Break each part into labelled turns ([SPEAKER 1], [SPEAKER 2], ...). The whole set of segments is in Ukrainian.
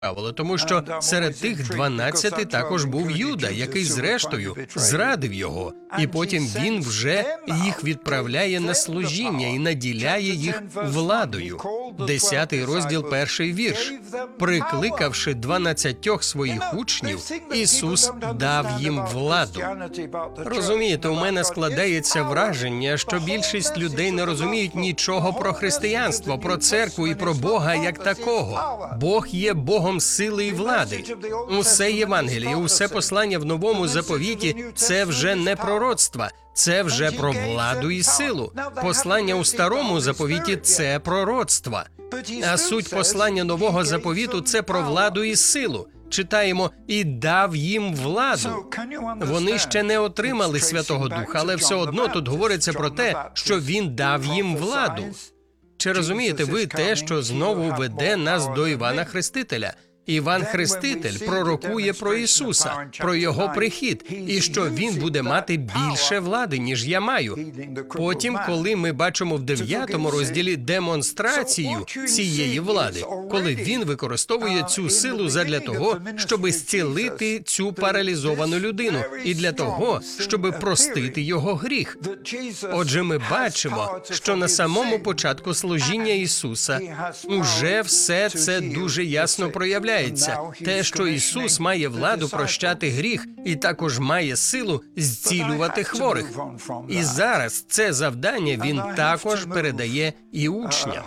[SPEAKER 1] правило, тому що серед тих 12 також був Юда, який зрештою зрадив його, і потім він вже їх відправляє на служіння і наділяє їх владою. 10 розділ, 1 вірш. Прикликавши 12 своїх учнів, Ісус дав їм владу. Розумієте, у мене складається враження, що більшість людей не розуміють нічого про християнство, про церкву і про Бога як такого. Бог є Богом сили і влади. Усе Євангеліє, усе послання в Новому заповіті – це вже не пророцтва, це вже про владу і силу. Послання у Старому заповіті – це пророцтва. А суть послання Нового заповіту – це про владу і силу. Читаємо «і дав їм владу». Вони ще не отримали Святого Духа, але все одно тут говориться про те, що Він дав їм владу. Чи розумієте ви те, що знову веде нас до Івана Хрестителя? Іван Хреститель пророкує про Ісуса, про Його прихід, і що Він буде мати більше влади, ніж я маю. Потім, коли ми бачимо в 9 розділі демонстрацію цієї влади, коли Він використовує цю силу задля того, щоб зцілити цю паралізовану людину, і для того, щоб простити його гріх. Отже, ми бачимо, що на самому початку служіння Ісуса уже все це дуже ясно проявляється. Те, що Ісус має владу прощати гріх і також має силу зцілювати хворих. І зараз це завдання Він також передає і учням.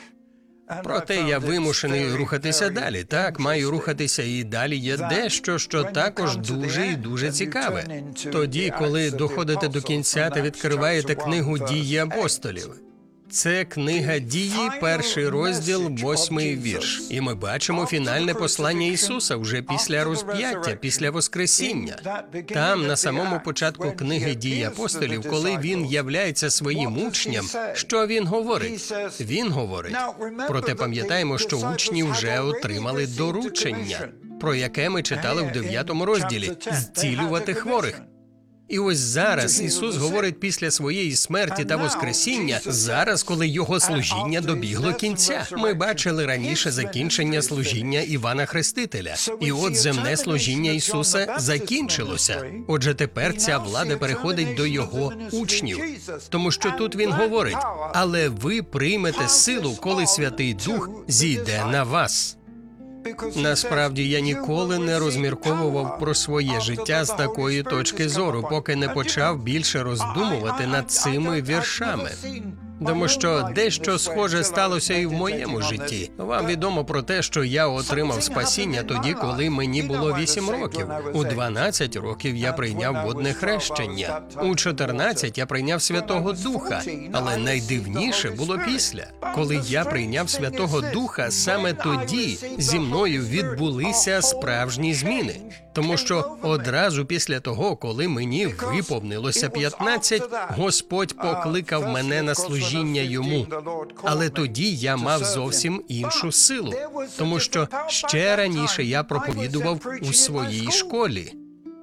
[SPEAKER 1] Проте я вимушений рухатися далі. Так, маю рухатися, і далі є дещо, що також дуже і дуже цікаве. Тоді, коли доходите до кінця та відкриваєте книгу «Дії апостолів». Це книга «Дії», 1 розділ, 8 вірш. І ми бачимо фінальне послання Ісуса вже після розп'яття, після Воскресіння. Там, на самому початку книги «Дії апостолів», коли Він являється своїм учням, що Він говорить? Він говорить. Проте пам'ятаємо, що учні вже отримали доручення, про яке ми читали в 9 розділі – «зцілювати хворих». І ось зараз Ісус говорить після своєї смерті та воскресіння, зараз, коли Його служіння добігло кінця. Ми бачили раніше закінчення служіння Івана Хрестителя. І от земне служіння Ісуса закінчилося. Отже, тепер ця влада переходить до Його учнів. Тому що тут Він говорить, «Але ви приймете силу, коли Святий Дух зійде на вас». Насправді, я ніколи не розмірковував про своє життя з такої точки зору, поки не почав більше роздумувати над цими віршами. Тому що дещо схоже сталося і в моєму житті. Вам відомо про те, що я отримав спасіння тоді, коли мені було 8 років. У 12 років я прийняв водне хрещення. У 14 я прийняв Святого Духа. Але найдивніше було після. Коли я прийняв Святого Духа, саме тоді зі мною відбулися справжні зміни. Тому що одразу після того, коли мені виповнилося 15, Господь покликав мене на служіння Йому. Але тоді я мав зовсім іншу силу, тому що ще раніше я проповідував у своїй школі.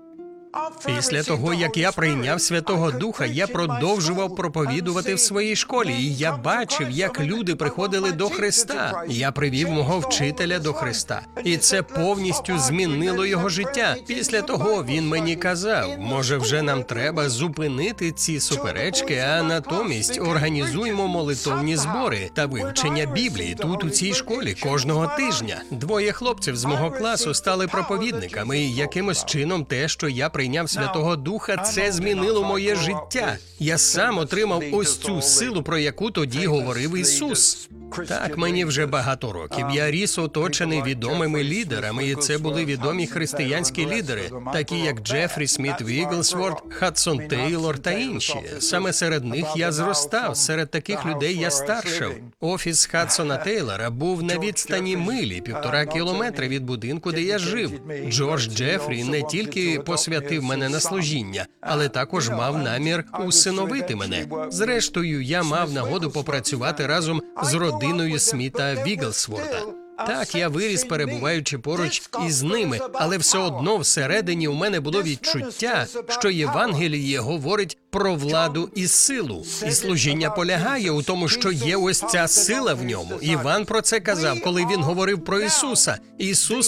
[SPEAKER 1] Після того, як я прийняв Святого Духа, я продовжував проповідувати в своїй школі, і я бачив, як люди приходили до Христа. Я привів мого вчителя до Христа, і це повністю змінило його життя. Після того він мені казав, може, вже нам треба зупинити ці суперечки, а натомість організуємо молитовні збори та вивчення Біблії тут, у цій школі, кожного тижня. 2 хлопців з мого класу стали проповідниками, і якимось чином те, що я прийняв Святого Духа, це змінило моє життя. Я сам отримав ось цю силу, про яку тоді говорив Ісус. Так, мені вже багато років. Я ріс оточений відомими лідерами, і це були відомі християнські лідери, такі як Джефрі Сміт Вігглсворт, Хадсон Тейлор та інші. Саме серед них я зростав, серед таких людей я старшав. Офіс Хадсона Тейлора був на відстані милі, 1,5 кілометри від будинку, де я жив. Джордж Джефрі не тільки посвятив мене на служіння, але також мав намір усиновити мене. Зрештою, я мав нагоду попрацювати разом з родиною Сміта Вігглсворта. Так, я виріс, перебуваючи поруч із ними, але все одно всередині у мене було відчуття, що Євангеліє говорить про владу і силу. І служіння полягає у тому, що є ось ця сила в ньому. Іван про це казав, коли він говорив про Ісуса. Ісус